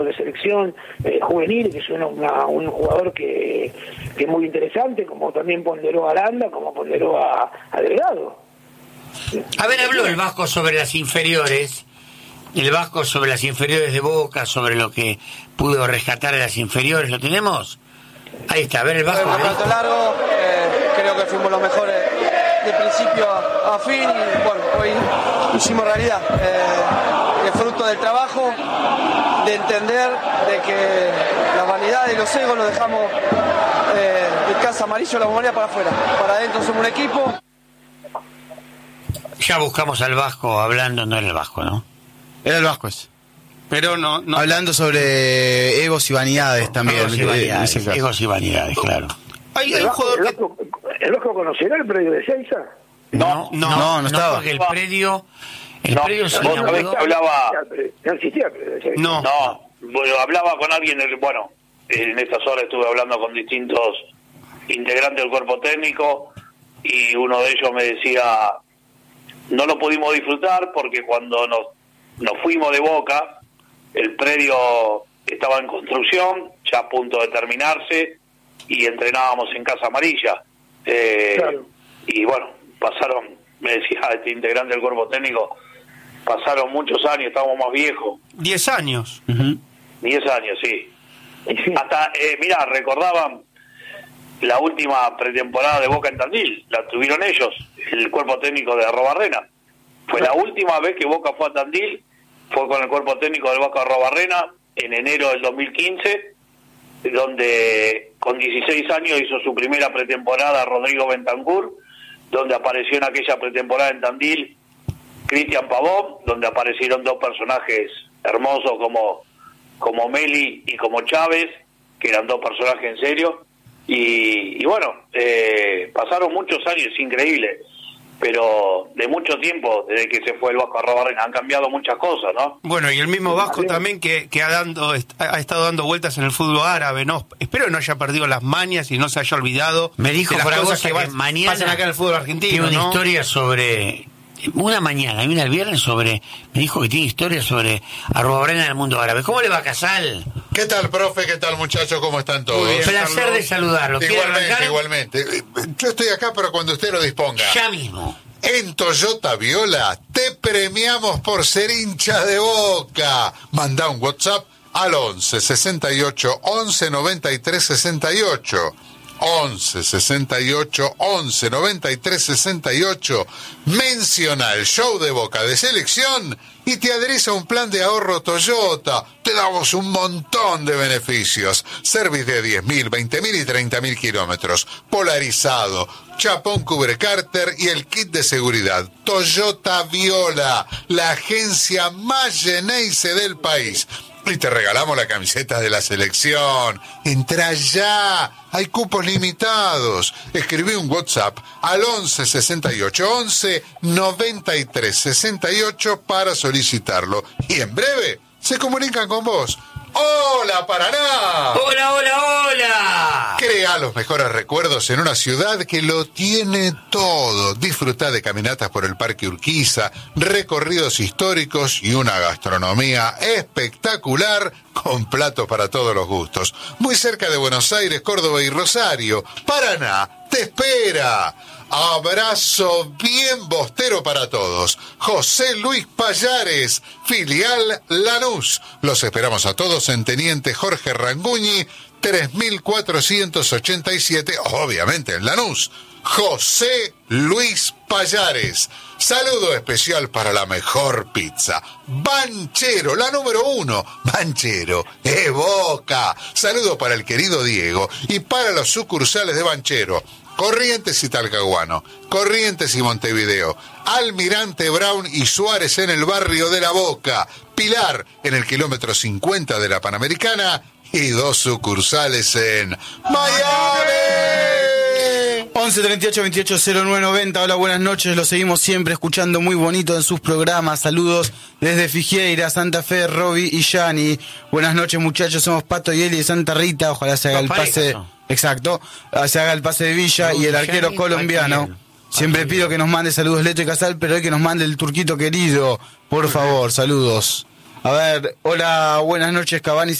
de selección juvenil, que es un jugador que es muy interesante, como también ponderó a Aranda, como ponderó a Delgado. A ver, habló el Vasco sobre las inferiores, el Vasco sobre las inferiores de Boca, sobre lo que pudo rescatar a las inferiores, ¿lo tenemos? Ahí está, a ver el Vasco. Fue un campeonato largo, creo que fuimos los mejores de principio a fin y bueno, hoy hicimos realidad. El fruto del trabajo, de entender de que la vanidad y los egos los dejamos de casa amarillo, la memoria para afuera. Para adentro somos un equipo. Ya buscamos al Vasco hablando, no era el Vasco, ¿no? Era el Vasco ese. Pero no. Hablando sobre egos y vanidades también. Egos y vanidades, claro. Hay un jugador que... ¿El Vasco conocerá el predio de Ezeiza? No estaba. Porque el predio se inauguró. Hablaba... No existía el predio de Ezeiza. No, bueno, hablaba con alguien, bueno, en estas horas estuve hablando con distintos integrantes del cuerpo técnico y uno de ellos me decía, no lo pudimos disfrutar porque cuando nos fuimos de Boca, el predio estaba en construcción, ya a punto de terminarse, y entrenábamos en Casa Amarilla. Claro. Y bueno, me decía este integrante del cuerpo técnico, pasaron muchos años, estábamos más viejos. 10 años. 10 años, sí. Hasta, mirá, recordaban la última pretemporada de Boca en Tandil, la tuvieron ellos, el cuerpo técnico de Arrobarrena. Fue la última vez que Boca fue a Tandil, fue con el cuerpo técnico del Vasco Arrobarrena en enero del 2015, donde con 16 años hizo su primera pretemporada Rodrigo Bentancur, donde apareció en aquella pretemporada en Tandil Cristian Pavón, donde aparecieron dos personajes hermosos como Meli y como Chávez, que eran dos personajes en serio, y bueno, pasaron muchos años, es increíble, pero de mucho tiempo, desde que se fue el Vasco Arrobarrena, han cambiado muchas cosas, ¿no? Bueno, y el mismo Vasco también que ha estado dando vueltas en el fútbol árabe, ¿no? Espero que no haya perdido las mañas y no se haya olvidado. Me dijo de las cosas que mañana pasan acá en el fútbol argentino, tiene una ¿no? historia sobre... Una mañana, el viernes me dijo que tiene historia sobre Arrobarrena en el mundo árabe. ¿Cómo le va, Casal? ¿Qué tal, profe? ¿Qué tal, muchachos? ¿Cómo están todos? Muy bien, Placer Carlos. de saludarlo. Igualmente. Yo estoy acá, pero cuando usted lo disponga. Ya mismo. En Toyota Viola te premiamos por ser hincha de Boca. Manda un WhatsApp al 11 68 11 93 68. 11 68 11 93 68. Menciona el show de Boca de selección y te adherís a un plan de ahorro Toyota. Te damos un montón de beneficios. Service de 10.000, 20.000 y 30.000 kilómetros. Polarizado, chapón cubre cárter y el kit de seguridad. Toyota Viola, la agencia más Geneise del país. Y te regalamos la camiseta de la selección. Entra ya. Hay cupos limitados. Escribí un WhatsApp al 11 68 11 93 68 para solicitarlo. Y en breve se comunican con vos. ¡Hola, Paraná! ¡Hola, hola, hola! Crea los mejores recuerdos en una ciudad que lo tiene todo. Disfruta de caminatas por el Parque Urquiza, recorridos históricos y una gastronomía espectacular con platos para todos los gustos. Muy cerca de Buenos Aires, Córdoba y Rosario. Paraná te espera. Abrazo bien bostero para todos. José Luis Payares, filial Lanús. Los esperamos a todos en Teniente Jorge Ranguñi, 3487, obviamente en Lanús. José Luis Payares. Saludo especial para la mejor pizza. Banchero, la número 1. Banchero, Boca. Saludo para el querido Diego y para los sucursales de Banchero. Corrientes y Talcahuano, Corrientes y Montevideo, Almirante Brown y Suárez en el barrio de La Boca, Pilar en el kilómetro 50 de la Panamericana y 2 sucursales en Miami. 11 38 28 09 90. Hola, buenas noches. Lo seguimos siempre escuchando muy bonito en sus programas. Saludos desde Figueira, Santa Fe, Roby y Yani. Buenas noches, muchachos. Somos Pato y Eli de Santa Rita. Ojalá se haga el pase. Exacto. Se haga el pase de Villa y el arquero colombiano. Siempre pido que nos mande saludos Leto y Casal, pero hay que nos mande el turquito querido. Por favor, saludos. A ver, hola, buenas noches, Cavani.